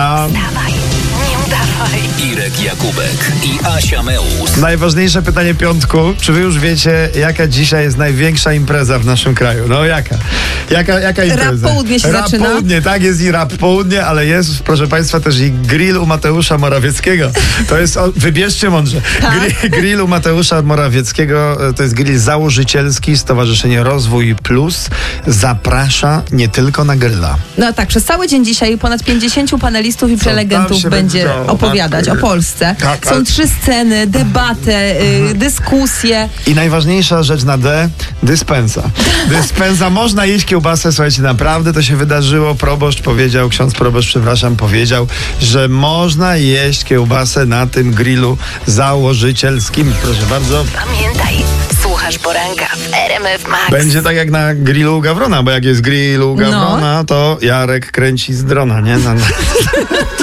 Dawaj, nie udawaj. Irek Jakubek i Asia Meus. Najważniejsze pytanie piątku. Czy wy już wiecie, jaka dzisiaj jest największa impreza w naszym kraju? No jaka? Jaka impreza? Rap Południe się Rap zaczyna. Południe, tak, jest i Rap Południe, ale jest, proszę państwa, też i grill u Mateusza Morawieckiego. To jest, wybierzcie mądrze. Grill u Mateusza Morawieckiego to jest grill założycielski. Stowarzyszenie Rozwój Plus zaprasza nie tylko na grilla. No tak, przez cały dzień dzisiaj ponad 50 panelistów i prelegentów się będzie będzie opowiadać o Polsce. Tak, Są 3 sceny, debatę, dyskusje. I najważniejsza rzecz na D, dyspensa. Dyspensa, można jeść kiełbasę, słuchajcie, naprawdę to się wydarzyło. Ksiądz proboszcz, przepraszam, powiedział, że można jeść kiełbasę na tym grillu założycielskim. Proszę bardzo. Pamiętaj, słuchasz poranka w RMF Max. Będzie tak jak na grillu u Gawrona, bo jak jest grill u Gawrona, to Jarek kręci z drona, nie?